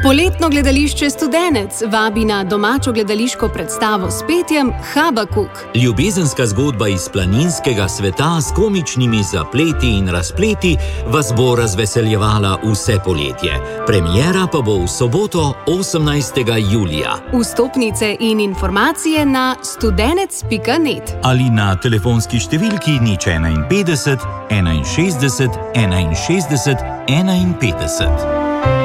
Poletno gledališče Studenec vabi na domačo gledališko predstavo s petjem Habakuk. Ljubezenska zgodba iz planinskega sveta s komičnimi zapleti in razpleti vas bo razveseljevala vse poletje. Premiera pa bo v soboto 18. julija. Vstopnice in informacije na studenec.net ali na telefonski številki 051 61 61 51.